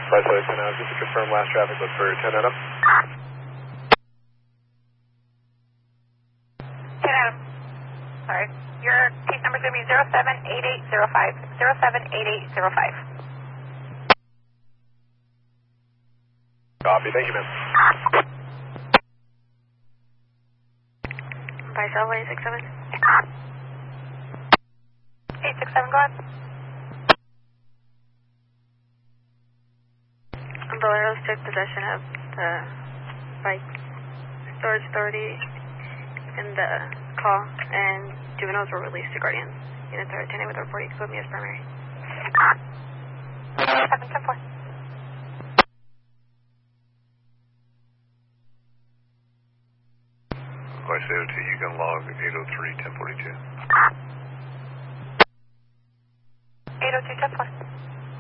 510 out, just to confirm last traffic was for 10 Adam. 10 Adam. Sorry. Your case number is going to be 078805. 078805. Copy, thank you, ma'am. By cell 867. 867, go ahead. Boleros took possession of the bike storage authority in the call, and juveniles were released to guardians. Units are attending with a report. You can put me as primary. 710-4. Vice 802, you can log 803-1042. 802-10-4.